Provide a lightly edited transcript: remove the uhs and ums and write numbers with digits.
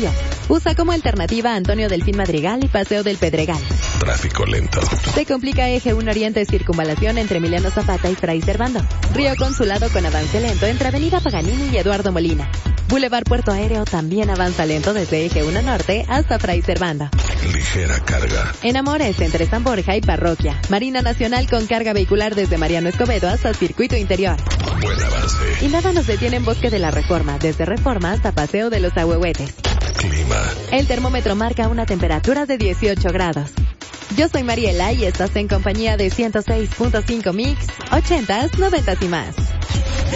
Rubio. Usa como alternativa Antonio Delfín Madrigal y Paseo del Pedregal. Tráfico lento. Se complica Eje 1 Oriente Circunvalación entre Emiliano Zapata y Fray Servando. Río Consulado con avance lento entre Avenida Paganini y Eduardo Molina. Boulevard Puerto Aéreo también avanza lento desde Eje 1 Norte hasta Fray Servando. Ligera carga. En Amores entre San Borja y Parroquia. Marina Nacional con carga vehicular desde Mariano Escobedo hasta Circuito Interior. Buen avance. Y nada nos detiene en Bosque de la Reforma, desde Reforma hasta Paseo de los Ahuehuetes. Clima. El termómetro marca una temperatura de 18 grados. Yo soy Mariela y estás en compañía de 106.5 Mix, 80s, 90s y más.